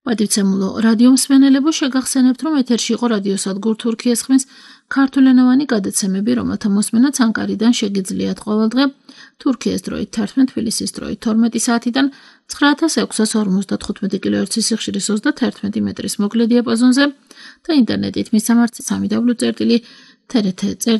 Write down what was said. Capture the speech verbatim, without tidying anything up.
პატივცემულო რადიო მსმენელებო, შეგახსენებთ, რომ ეთერში იყო რადიოსადგურ თურქიეს ხმის ქართულენოვანი გადაცემები, რომელთა მოსმენაც ანკარიდან შეგიძლიათ ყოველდღე თურქიეს დროით თერთმეტ, თბილისის დროით თორმეტი საათიდან ცხრა ათას ექვსას ორმოცდათხუთმეტი კილოჰერცის სიხშირის ოცდათერთმეტი მეტრის მოკლე დიაპაზონზე და ინტერნეტით მისამართზე სამი დაბლიუ წერტილი თერეთე